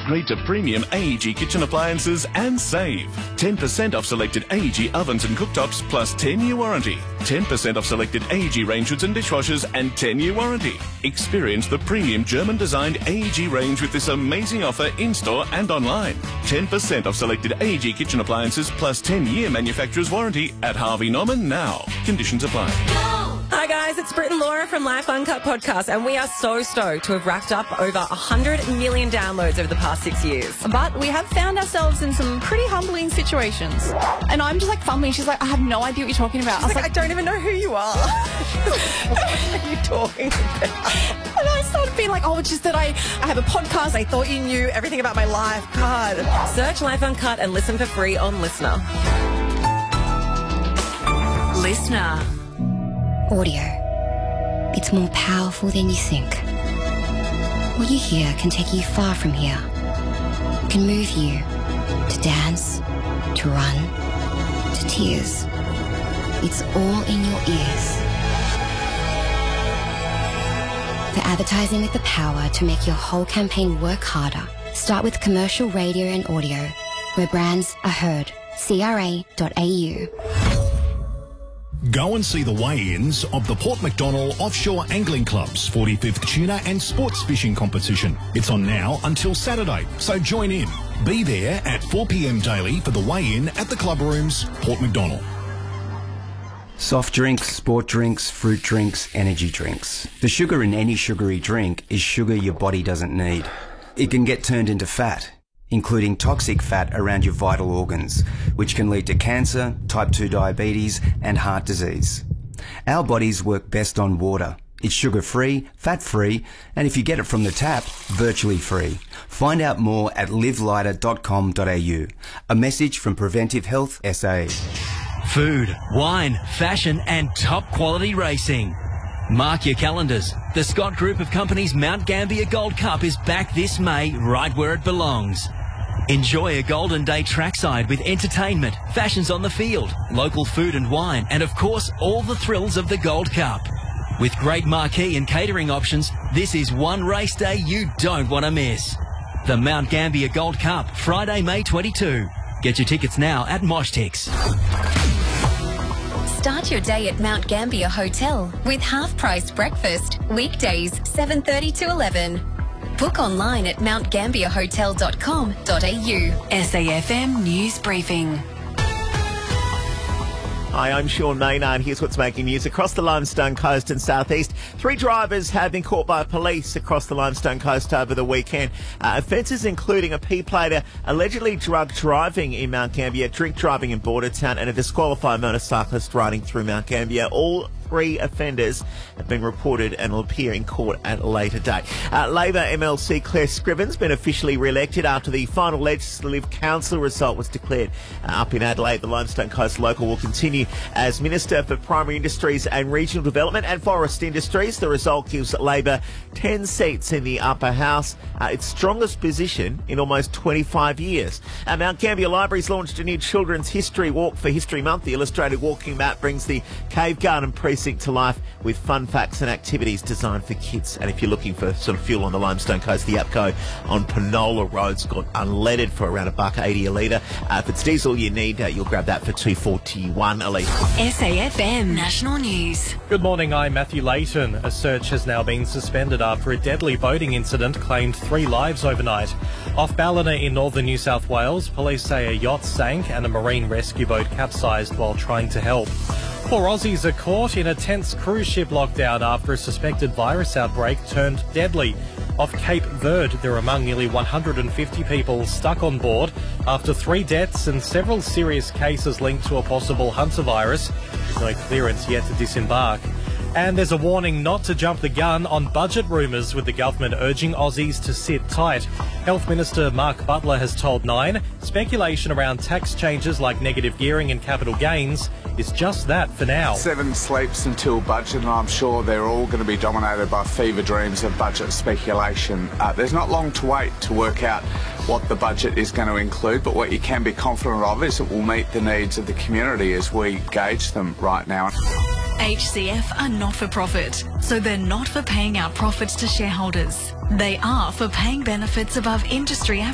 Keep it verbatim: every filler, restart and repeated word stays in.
Upgrade to premium A E G kitchen appliances and save. ten percent off selected A E G ovens and cooktops plus ten year warranty. ten percent off selected A E G range hoods and dishwashers and ten year warranty. Experience the premium German-designed A E G range with this amazing offer in-store and online. ten percent off selected A E G kitchen appliances plus ten year manufacturer's warranty at Harvey Norman now. Conditions apply. Hi guys, it's Britt and Laura from Life Uncut Podcast, and we are so stoked to have racked up over one hundred million downloads over the past six years. But we have found ourselves in some pretty humbling situations. And I'm just like fumbling. She's like, I have no idea what you're talking about. She's I was like, like, I don't even know who you are. What are you talking about? And I started being like, oh, it's just that I, I have a podcast. I thought you knew everything about my life. God. Search Life Uncut and listen for free on Listener. Listener. Audio. It's more powerful than you think. What you hear can take you far from here. It can move you to dance, to run, to tears. It's all in your ears. For advertising with the power to make your whole campaign work harder, start with commercial radio and audio, where brands are heard. C R A dot A U. Go and see the weigh-ins of the Port Macdonnell Offshore Angling Club's forty-fifth Tuna and Sports Fishing Competition. It's on now until Saturday, so join in. Be there at four p m daily for the weigh-in at the Club Rooms, Port Macdonnell. Soft drinks, sport drinks, fruit drinks, energy drinks. The sugar in any sugary drink is sugar your body doesn't need. It can get turned into fat, including toxic fat around your vital organs, which can lead to cancer, type two diabetes, and heart disease. Our bodies work best on water. It's sugar-free, fat-free, and if you get it from the tap, virtually free. Find out more at live lighter dot com dot a u. A message from Preventive Health S A. Food, wine, fashion, and top-quality racing. Mark your calendars. The Scott Group of Companies Mount Gambier Gold Cup is back this May, right where it belongs. Enjoy a Golden Day trackside with entertainment, fashions on the field, local food and wine, and of course, all the thrills of the Gold Cup. With great marquee and catering options, this is one race day you don't want to miss. The Mount Gambier Gold Cup, Friday, May twenty-second. Get your tickets now at Moshtix. Start your day at Mount Gambier Hotel with half-price breakfast, weekdays seven thirty to eleven. Book online at mount gambier hotel dot com dot a u. S A F M News Briefing. Hi, I'm Sean Maynard. Here's what's making news across the Limestone Coast and southeast. Three drivers have been caught by police across the Limestone Coast over the weekend. Uh, offences including a P-plater allegedly drug driving in Mount Gambier, drink driving in Bordertown, and a disqualified motorcyclist riding through Mount Gambier. All three offenders have been reported and will appear in court at a later date. Uh, Labor M L C Claire Scriven's been officially re-elected after the final Legislative Council result was declared uh, up in Adelaide. The Limestone Coast local will continue as Minister for Primary Industries and Regional Development and Forest Industries. The result gives Labor ten seats in the upper house, uh, its strongest position in almost twenty-five years. Uh, Mount Gambier Libraries launched a new Children's History Walk for History Month. The illustrated walking map brings the Cave Garden Precinct to life with fun facts and activities designed for kids. And if you're looking for sort of fuel on the Limestone Coast, the APCO on Penola Road's got unleaded for around a buck eighty a litre. Uh, if it's diesel you need, uh, you'll grab that for two forty-one a litre. S A F M National News. Good morning, I'm Matthew Layton. A search has now been suspended after a deadly boating incident claimed three lives overnight. Off Ballina in northern New South Wales, police say a yacht sank and a marine rescue boat capsized while trying to help. Four Aussies are caught in a tense cruise ship lockdown after a suspected virus outbreak turned deadly. Off Cape Verde, they're among nearly one hundred fifty people stuck on board after three deaths and several serious cases linked to a possible hantavirus. There's no clearance yet to disembark. And there's a warning not to jump the gun on budget rumours, with the government urging Aussies to sit tight. Health Minister Mark Butler has told Nine speculation around tax changes like negative gearing and capital gains is just that for now. Seven sleeps until budget, and I'm sure they're all going to be dominated by fever dreams of budget speculation. Uh, there's not long to wait to work out what the budget is going to include, but what you can be confident of is it will meet the needs of the community as we gauge them right now. H C F are not-for-profit, so they're not for paying out profits to shareholders. They are for paying benefits above industry average.